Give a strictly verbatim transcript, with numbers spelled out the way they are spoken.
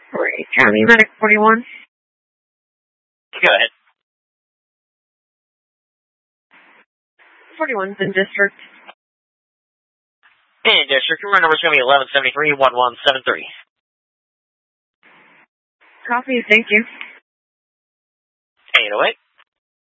Great. County Medic forty-one. Go ahead. forty-one's in district. In district, your number's going to be eleven seventy-three, one one seven three. Copy, thank you. eight oh eight.